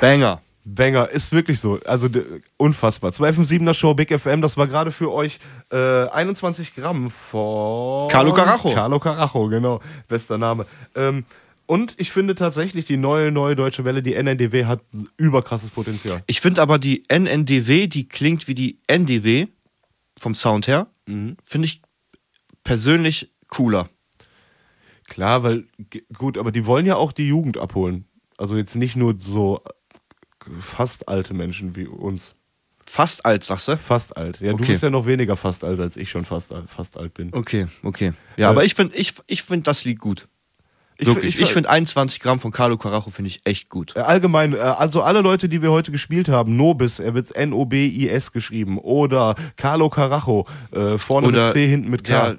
Banger, ist wirklich so. Also unfassbar. 257er Show, Big FM, das war gerade für euch 21 Gramm von Carlo Carajo. Carlo Carajo, genau. Bester Name. Und ich finde tatsächlich, die neue Deutsche Welle, die NNDW, hat überkrasses Potenzial. Ich finde aber die NNDW, die klingt wie die NDW vom Sound her, finde ich persönlich cooler. Klar, weil, gut, aber die wollen ja auch die Jugend abholen. Also jetzt nicht nur so fast alte Menschen wie uns. Fast alt, sagst du? Fast alt. Ja, Okay. du bist ja noch weniger fast alt, als ich schon fast alt bin. Okay. Ja, aber ich find das Lied gut. Wirklich. Ich finde 21 Gramm von Carlo Carajo finde ich echt gut. Allgemein, also alle Leute, die wir heute gespielt haben, Nobis, er wird Nobis geschrieben, oder Carlo Carajo, vorne Oder mit C, hinten mit K.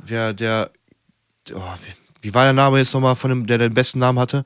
Wie war der Name jetzt nochmal von dem, der den besten Namen hatte?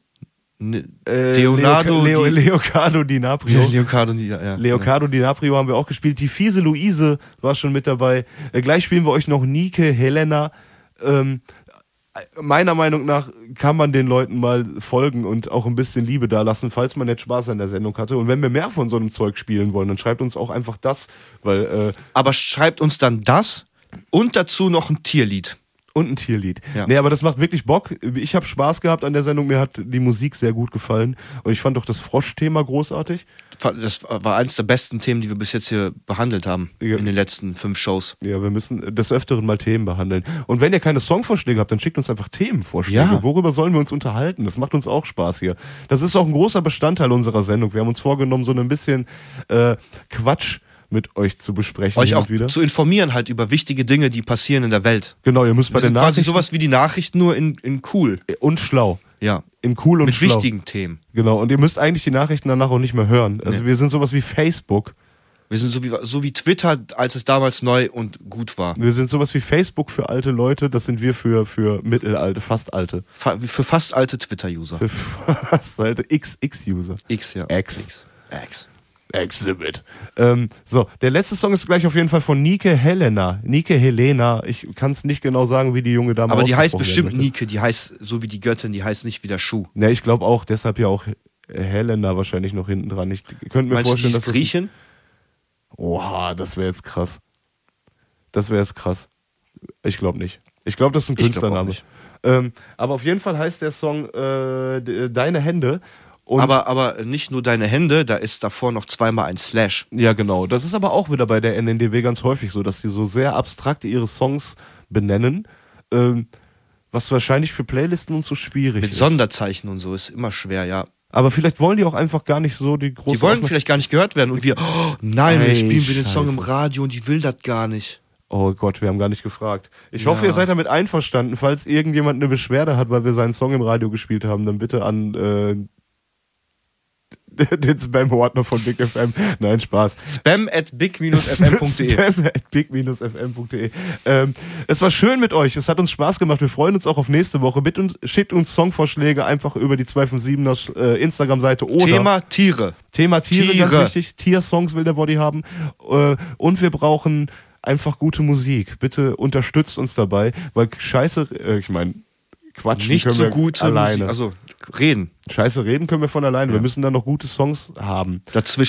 Leonardo Leocardo DiNaprio. Ja. Leocardo DiNaprio haben wir auch gespielt. Die fiese Luise war schon mit dabei. Gleich spielen wir euch noch Nike Helena. Meiner Meinung nach kann man den Leuten mal folgen und auch ein bisschen Liebe da lassen, falls man jetzt Spaß an der Sendung hatte. Und wenn wir mehr von so einem Zeug spielen wollen, dann schreibt uns auch einfach das, weil Aber schreibt uns dann das und dazu noch ein Tierlied. und ein Tierlied. Ja. Nee, aber das macht wirklich Bock. Ich habe Spaß gehabt an der Sendung. Mir hat die Musik sehr gut gefallen. Und ich fand auch das Frosch-Thema großartig. Das war eines der besten Themen, die wir bis jetzt hier behandelt haben Ja. in den letzten 5 Shows. Ja, wir müssen des Öfteren mal Themen behandeln. Und wenn ihr keine Songvorschläge habt, dann schickt uns einfach Themenvorschläge. Ja. Worüber sollen wir uns unterhalten? Das macht uns auch Spaß hier. Das ist auch ein großer Bestandteil unserer Sendung. Wir haben uns vorgenommen, so ein bisschen Quatsch mit euch zu besprechen. Euch hin auch und wieder. zu informieren halt über wichtige Dinge, die passieren in der Welt. Genau, ihr müsst bei Wir den sind quasi Nachrichten sowas wie die Nachrichten, nur in cool. und schlau. Ja. In cool und Mit schlau. wichtigen Themen. Genau, und ihr müsst eigentlich die Nachrichten danach auch nicht mehr hören. Also wir sind sowas wie Facebook. Wir sind so wie Twitter, als es damals neu und gut war. Wir sind sowas wie Facebook für alte Leute. Das sind wir für mittelalte, fast alte. Für fast alte Twitter-User. Für fast alte XX-User. X, ja. X. X. Exhibit. So, der letzte Song ist gleich auf jeden Fall von Nike Helena. Ich kann es nicht genau sagen, wie die junge Dame Aber die heißt ausgesprochen bestimmt werden möchte. Nike, die heißt so wie die Göttin, die heißt nicht wie der Schuh. Ne, ich glaube auch, deshalb ja auch Helena wahrscheinlich noch hinten dran. Ich könnte mir Meinst du, die vorstellen, ist dass das... Griechin? Oha, das wäre jetzt krass. Ich glaube nicht. Ich glaube, das ist ein Ich glaub auch Künstlername. nicht. Aber auf jeden Fall heißt der Song Deine Hände. Und Aber nicht nur deine Hände, da ist davor noch zweimal ein Slash. ja, genau. Das ist aber auch wieder bei der NNDW ganz häufig so, dass die so sehr abstrakt ihre Songs benennen, was wahrscheinlich für Playlisten und so schwierig Mit ist. Sonderzeichen und so ist immer schwer, ja. Aber vielleicht wollen die auch einfach gar nicht so die große... Die wollen vielleicht gar nicht gehört werden und wir, oh, nein, Ey, jetzt spielen wir den Song im Scheiße. Radio und die will das gar nicht. Oh Gott, wir haben gar nicht gefragt. Ich hoffe, ihr seid damit einverstanden. Falls irgendjemand eine Beschwerde hat, weil wir seinen Song im Radio gespielt haben, dann bitte an den Spam-Ordner von Big FM. Nein, Spaß. spam@big-fm.de spam@big-fm.de. Es war schön mit euch. Es hat uns Spaß gemacht. Wir freuen uns auch auf nächste Woche. Bitte schickt uns Songvorschläge einfach über die 257er Instagram-Seite oder Thema Tiere. Thema Tiere, ganz Tiere. wichtig. Tiersongs will der Body haben. Und wir brauchen einfach gute Musik. Bitte unterstützt uns dabei, weil Scheiße, ich meine, quatschen Nicht können so wir gute alleine. Musik, also reden. Scheiße reden können wir von alleine. Wir müssen dann noch gute Songs haben. Dazwischen.